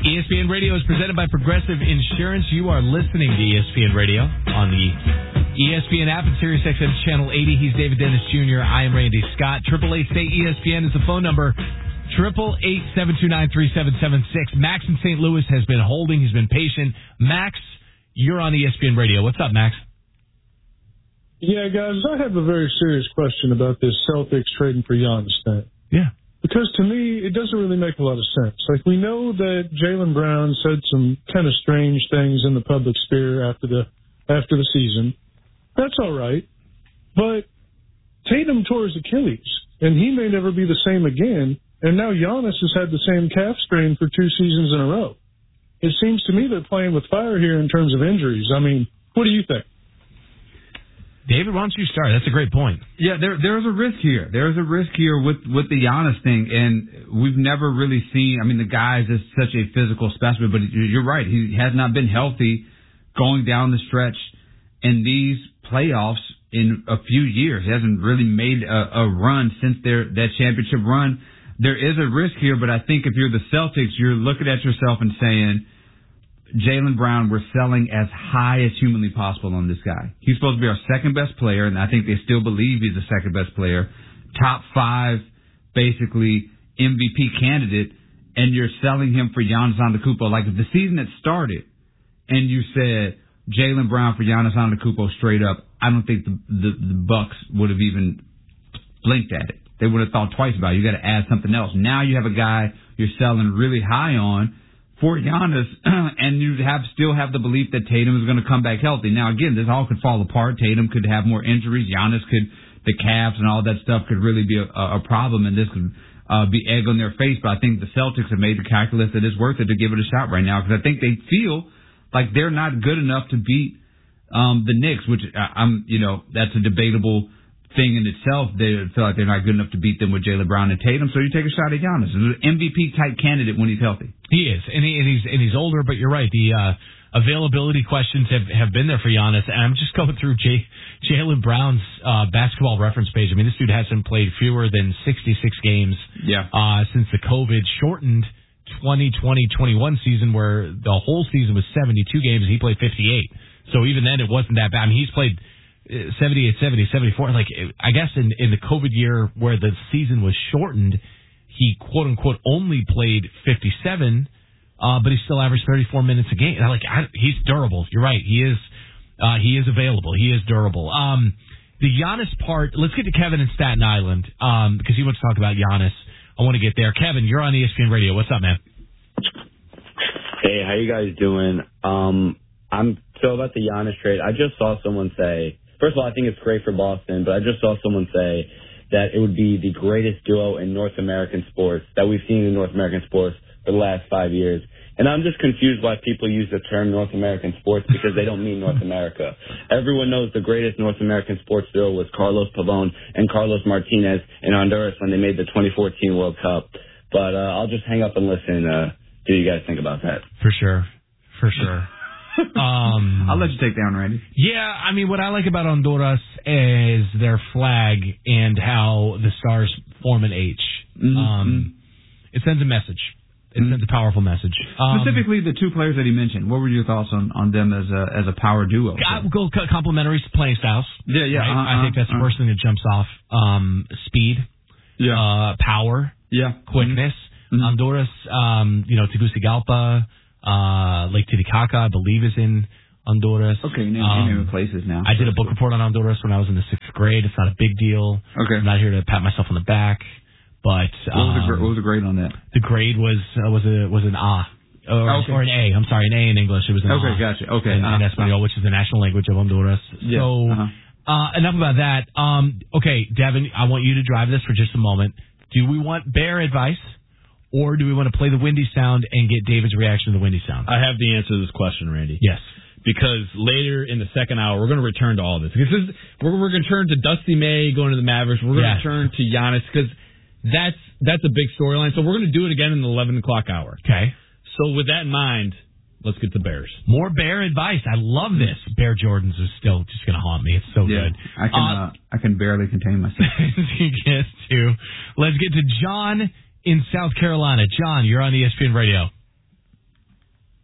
ESPN Radio is presented by Progressive Insurance. You are listening to ESPN Radio on the ESPN app and SiriusXM Channel 80. He's David Dennis Jr. I am Randy Scott. 888-STAY-ESPN is the phone number. 888-729-3776. Max in St. Louis has been holding. He's been patient. Max, you're on ESPN Radio. What's up, Max? Yeah, guys, I have a very serious question about this Celtics trading for Giannis thing. Yeah. Because to me, it doesn't really make a lot of sense. Like, we know that Jaylen Brown said some kind of strange things in the public sphere after the season. That's all right. But Tatum tore his Achilles, and he may never be the same again. And now Giannis has had the same calf strain for 2 seasons in a row. It seems to me they're playing with fire here in terms of injuries. I mean, what do you think? David, why don't you start? That's a great point. Yeah, there's a risk here. There's a risk here with the Giannis thing, and we've never really seen. I mean, the guy is such a physical specimen, but you're right. He has not been healthy going down the stretch in these playoffs in a few years. He hasn't really made a run since that championship run. There is a risk here, but I think if you're the Celtics, you're looking at yourself and saying, Jaylen Brown, we're selling as high as humanly possible on this guy. He's supposed to be our second-best player, and I think they still believe he's the second-best player. Top 5, basically, MVP candidate, and you're selling him for Giannis Antetokounmpo. Like, if the season had started and you said Jaylen Brown for Giannis Antetokounmpo straight up, I don't think the Bucks would have even blinked at it. They would have thought twice about it. You got to add something else. Now you have a guy you're selling really high on for Giannis, and you still have the belief that Tatum is going to come back healthy. Now, again, this all could fall apart. Tatum could have more injuries. Giannis the calves and all that stuff could really be a problem, and this could be egg on their face. But I think the Celtics have made the calculus that it's worth it to give it a shot right now, because I think they feel like they're not good enough to beat the Knicks, which that's a debatable thing in itself. They feel like they're not good enough to beat them with Jaylen Brown and Tatum, so you take a shot at Giannis. He's an MVP-type candidate when he's healthy. He is, and he's older, but you're right. The availability questions have been there for Giannis, and I'm just going through Jaylen Brown's basketball reference page. I mean, this dude hasn't played fewer than 66 games since the COVID-shortened 2020-21 season, where the whole season was 72 games, and he played 58. So even then, it wasn't that bad. I mean, he's played 78, 70, 74. Like, I guess in the COVID year where the season was shortened, he quote unquote only played 57, but he still averaged 34 minutes a game. He's durable. You're right. He is available. He is durable. The Giannis part, let's get to Kevin in Staten Island, because he wants to talk about Giannis. I want to get there. Kevin, you're on ESPN Radio. What's up, man? Hey, how you guys doing? So about the Giannis trade, I just saw someone say, first of all, I think it's great for Boston, but I just saw someone say that it would be the greatest duo in North American sports that we've seen in North American sports for the last 5 years. And I'm just confused why people use the term North American sports, because they don't mean North America. Everyone knows the greatest North American sports duo was Carlos Pavón and Carlos Martinez in Honduras when they made the 2014 World Cup. But I'll just hang up and listen. Do you guys think about that? For sure. I'll let you take down, Randy. Yeah, I mean, what I like about Honduras is their flag and how the stars form an H. Mm-hmm. It sends a message. It sends a powerful message. Specifically, the 2 players that he mentioned. What were your thoughts on them as a power duo? Go complementary playing styles. Yeah. Right? I think that's the first thing that jumps off. Speed. Yeah. Power. Yeah. Quickness. Mm-hmm. Honduras. Tegucigalpa. Lake Titicaca, I believe, is in Honduras. Okay, name places now. I did a book report on Honduras when I was in the 6th grade. It's not a big deal. Okay. I'm not here to pat myself on the back. But what was the grade on that? The grade was an A. Or an A. I'm sorry, an A in English. It was an A. Okay, gotcha. Okay. In Espanol, which is the national language of Honduras. Yeah. So, enough about that. Okay, Devin, I want you to drive this for just a moment. Do we want bear advice? Or do we want to play the windy sound and get David's reaction to the windy sound? I have the answer to this question, Randy. Yes. Because later in the second hour, we're going to return to all this. Because we're going to turn to Dusty May going to the Mavericks. We're going to turn to Giannis, because that's a big storyline. So we're going to do it again in the 11 o'clock hour. Okay. So with that in mind, let's get to Bears. More Bear advice. I love this. Bear Jordans is still just going to haunt me. It's so good. I can barely contain myself. Let's get to John in South Carolina. John, you're on ESPN Radio.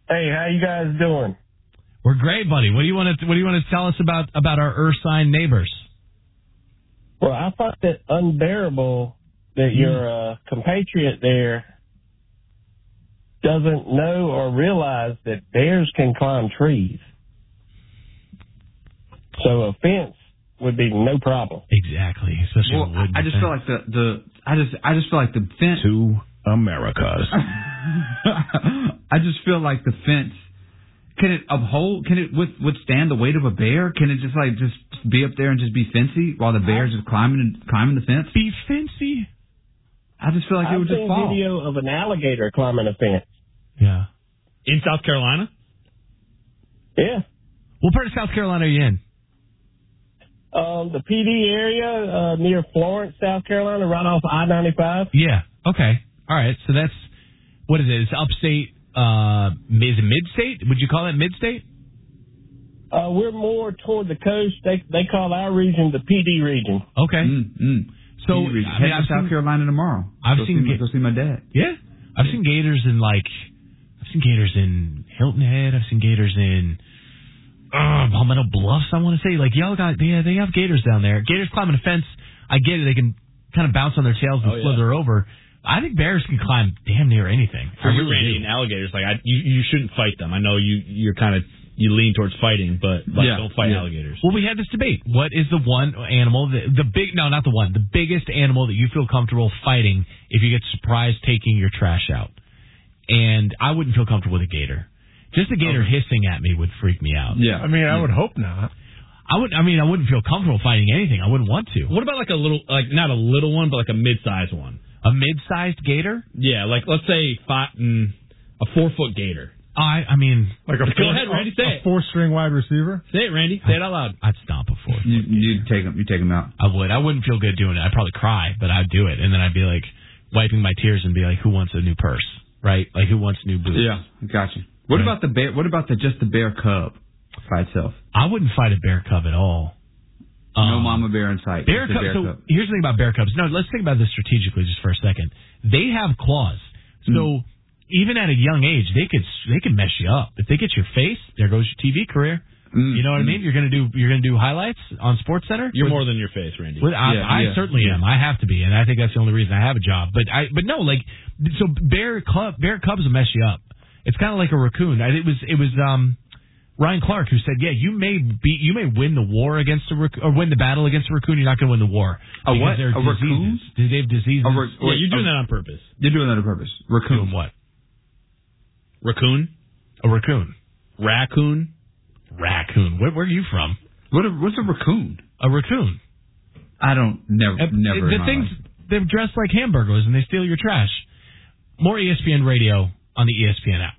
Hey, how you guys doing? We're great, buddy. What do you want to tell us about our Ursine neighbors? Well, I find it unbearable that your compatriot there doesn't know or realize that bears can climb trees. So a fence would be no problem. Exactly, especially well, I just feel like I just feel like the fence. Two Americas. I just feel like the fence. Can it withstand the weight of a bear? Can it just be up there and just be fencey while the bear's just climbing the fence? Be fencey. I just feel like it would just fall. I've seen video of an alligator climbing a fence. Yeah. In South Carolina? Yeah. What part of South Carolina are you in? The PD area near Florence, South Carolina, right off I-95. Yeah. Okay. All right. So that's, what is it? It's upstate. Is it mid-state? Would you call that mid-state? We're more toward the coast. They call our region the PD region. Okay. So head to South Carolina tomorrow. Go see my dad. Yeah. I've seen gators in Hilton Head. I've seen gators in Palmetto Bluffs. I want to say they have gators down there. Gators climbing a fence. I get it. They can kind of bounce on their tails and slither over. I think bears can climb damn near anything. For you, Randy, and alligators, you shouldn't fight them. I know you lean towards fighting, but don't fight alligators. Well, we had this debate. What is the one animal, the biggest animal that you feel comfortable fighting if you get surprised taking your trash out? And I wouldn't feel comfortable with a gator. Just a gator hissing at me would freak me out. Yeah. I mean, I would hope not. I wouldn't feel comfortable fighting anything. I wouldn't want to. What about a little, not a little one, but a mid-sized one? A mid-sized gator? Yeah, let's say a 4-foot gator. I mean... Go ahead, Randy, say it. A 4-string wide receiver? Say it, Randy. Say it out loud. I'd stomp a 4-foot. You'd take him out. I would. I wouldn't feel good doing it. I'd probably cry, but I'd do it. And then I'd be wiping my tears and be who wants a new purse? Right? Who wants new boots? Yeah, gotcha. What about the bear? What about just the bear cub by itself? I wouldn't fight a bear cub at all. No mama bear in sight. Bear cub. So here's the thing about bear cubs. No, let's think about this strategically just for a second. They have claws, so even at a young age, they can mess you up. If they get your face, there goes your TV career. You know what I mean? You're gonna do highlights on SportsCenter. You're more than your face, Randy. I certainly am. I have to be, and I think that's the only reason I have a job. But no, so bear cubs will mess you up. It's kind of like a raccoon. It was Ryan Clark who said, you may win the war against or win the battle against a raccoon. You're not going to win the war. A what? A raccoon? They have diseases. You're doing that on purpose. You're doing that on purpose. Raccoon. Doing what? Raccoon? A raccoon. Raccoon? Raccoon. Where are you from? What's a raccoon? A raccoon. I don't never. The things they're dressed like hamburgers and they steal your trash. More ESPN Radio on the ESPN app.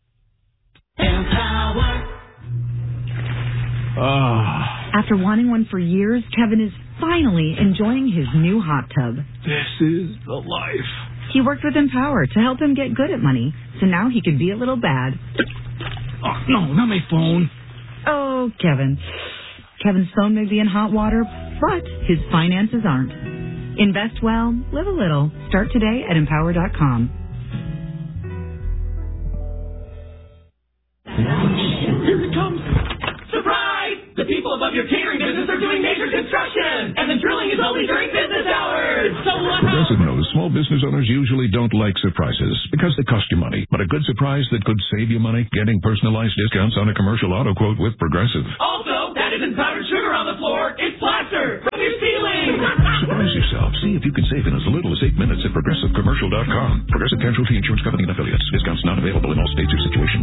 After wanting one for years, Kevin is finally enjoying his new hot tub. This is the life. He worked with Empower to help him get good at money, so now he can be a little bad. Oh, no, not my phone. Oh, Kevin. Kevin's phone may be in hot water, but his finances aren't. Invest well, live a little. Start today at Empower.com. Here it comes. Surprise! The people above your catering business are doing major construction, and the drilling is only during business hours. So Progressive knows small business owners usually don't like surprises because they cost you money. But a good surprise that could save you money, getting personalized discounts on a commercial auto quote with Progressive. Also, that isn't powdered sugar on the floor. It's plaster from your ceiling. Surprise yourself. See if you can save in as little as 8 minutes at ProgressiveCommercial.com. Progressive Casualty Insurance Company and Affiliates. Discounts not available in all states or situations.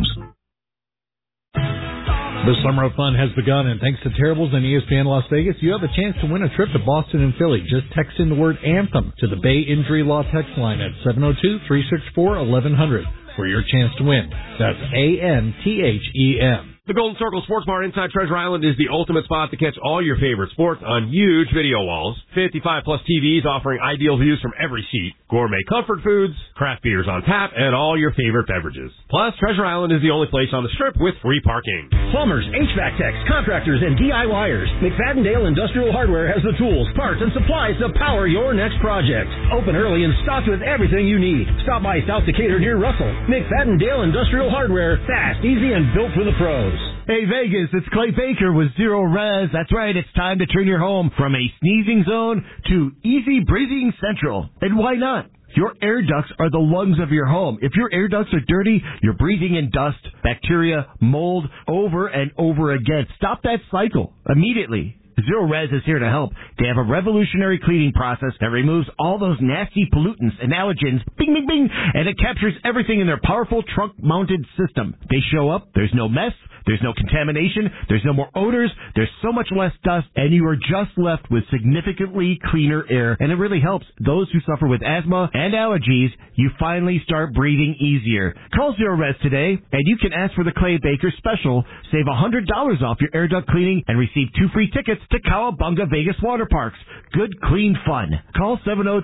The summer of fun has begun, and thanks to Terribles and ESPN Las Vegas, you have a chance to win a trip to Boston and Philly. Just text in the word Anthem to the Bay Injury Law text line at 702-364-1100 for your chance to win. That's ANTHEM. The Golden Circle Sports Bar inside Treasure Island is the ultimate spot to catch all your favorite sports on huge video walls. 55-plus TVs offering ideal views from every seat. Gourmet comfort foods, craft beers on tap, and all your favorite beverages. Plus, Treasure Island is the only place on the Strip with free parking. Plumbers, HVAC techs, contractors, and DIYers. McFadden-Dale Industrial Hardware has the tools, parts, and supplies to power your next project. Open early and stocked with everything you need. Stop by South Decatur near Russell. McFadden-Dale Industrial Hardware. Fast, easy, and built for the pros. Hey Vegas, it's Clay Baker with Zero Res. That's right, it's time to turn your home from a sneezing zone to easy breathing central. And why not? Your air ducts are the lungs of your home. If your air ducts are dirty, you're breathing in dust, bacteria, mold over and over again. Stop that cycle immediately. Zero Res is here to help. They have a revolutionary cleaning process that removes all those nasty pollutants and allergens, bing, bing, bing, and it captures everything in their powerful trunk-mounted system. They show up, there's no mess, there's no contamination, there's no more odors, there's so much less dust, and you are just left with significantly cleaner air. And it really helps those who suffer with asthma and allergies. You finally start breathing easier. Call Zero Res today, and you can ask for the Clay Baker special. Save $100 off your air duct cleaning and receive 2 free tickets to Cowabunga Vegas Water Parks. Good, clean fun. Call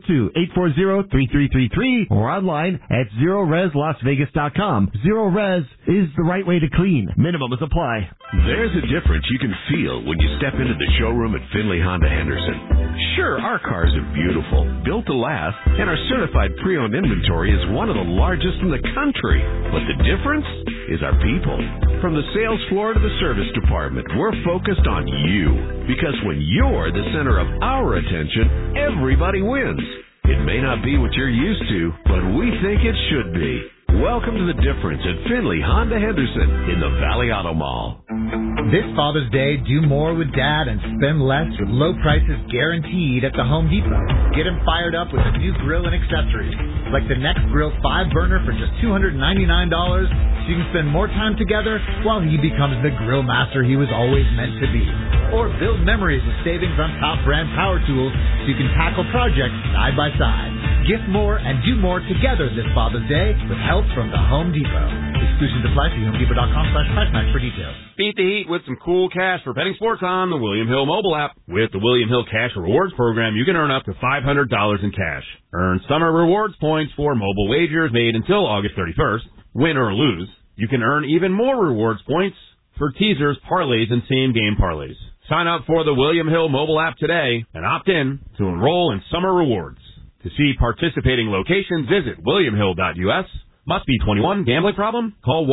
702-840-3333 or online at ZeroResLasVegas.com. Zero Res is the right way to clean. Minimum apply. There's a difference you can feel when you step into the showroom at Finley Honda Henderson. Sure, our cars are beautiful, built to last, and our certified pre-owned inventory is one of the largest in the country. But the difference is our people. From the sales floor to the service department, we're focused on you. Because when you're the center of our attention, everybody wins. It may not be what you're used to, but we think it should be. Welcome to The Difference at Finley Honda Henderson in the Valley Auto Mall. This Father's Day, do more with Dad and spend less with low prices guaranteed at the Home Depot. Get him fired up with a new grill and accessories, like the Next Grill 5-burner for just $299, so you can spend more time together while he becomes the grill master he was always meant to be. Or build memories with savings on top brand power tools so you can tackle projects side by side. Gift more and do more together this Father's Day with help from the Home Depot. Exclusions apply. See HomeDepot.com/pricematch for details. Beat the heat with some cool cash for betting sports on the William Hill mobile app. With the William Hill Cash Rewards program, you can earn up to $500 in cash. Earn summer rewards points for mobile wagers made until August 31st. Win or lose, you can earn even more rewards points for teasers, parlays, and same-game parlays. Sign up for the William Hill mobile app today and opt in to enroll in summer rewards. To see participating locations, visit williamhill.us. Must be 21. Gambling problem? Call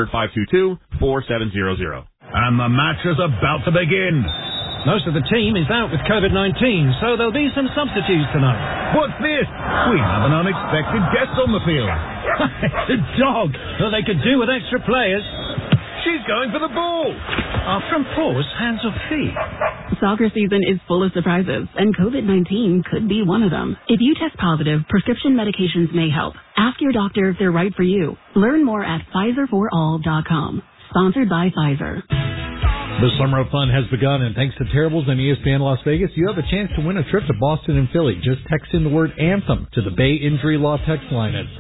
1-800-522-4700. And the match is about to begin. Most of the team is out with COVID-19, so there'll be some substitutes tonight. What's this? We have an unexpected guest on the field. It's a dog. Well, they could do with extra players. She's going for the ball. From paws, hands, or feet. Soccer season is full of surprises, and COVID-19 could be one of them. If you test positive, prescription medications may help. Ask your doctor if they're right for you. Learn more at PfizerForAll.com. Sponsored by Pfizer. The summer of fun has begun, and thanks to Terribles and ESPN Las Vegas, you have a chance to win a trip to Boston and Philly. Just text in the word ANTHEM to the Bay Injury Law text line at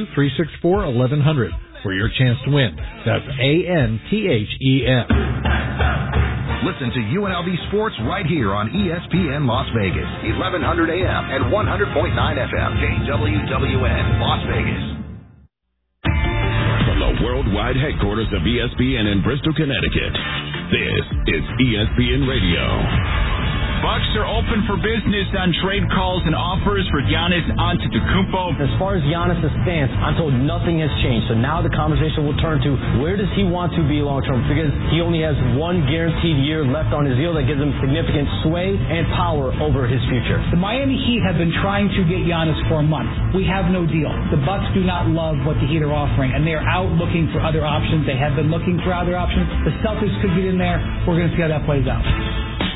702-364-1100 for your chance to win. That's ANTHEM. Listen to UNLV Sports right here on ESPN Las Vegas, 1100 AM and 100.9 FM, KWWN, Las Vegas. From the worldwide headquarters of ESPN in Bristol, Connecticut, this is ESPN Radio. Bucks are open for business on trade calls and offers for Giannis Antetokounmpo. As far as Giannis' stance, I'm told nothing has changed. So now the conversation will turn to where does he want to be long term? Because he only has one guaranteed year left on his deal that gives him significant sway and power over his future. The Miami Heat have been trying to get Giannis for a month. We have no deal. The Bucks do not love what the Heat are offering, and they are out looking for other options. They have been looking for other options. The Celtics could get in there. We're going to see how that plays out.